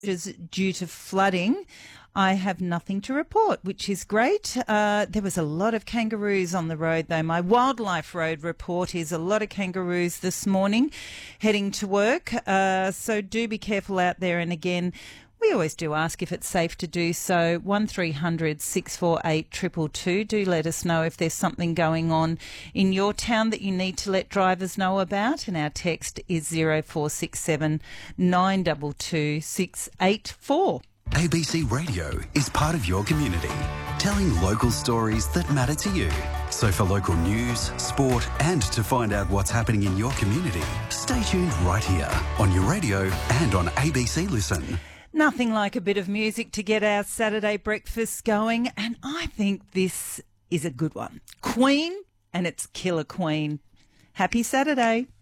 is due to flooding. I have nothing to report, which is great. There was a lot of kangaroos on the road, though. My wildlife road report is a lot of kangaroos this morning heading to work. So do be careful out there. And again, we always do ask if it's safe to do so. 1300 648 222. Do let us know if there's something going on in your town that you need to let drivers know about. And our text is 0467 922 684. ABC Radio is part of your community, telling local stories that matter to you. So for local news, sport and to find out what's happening in your community, stay tuned right here on your radio and on ABC Listen. Nothing like a bit of music to get our Saturday breakfast going, and I think this is a good one. Queen, and it's Killer Queen. Happy Saturday.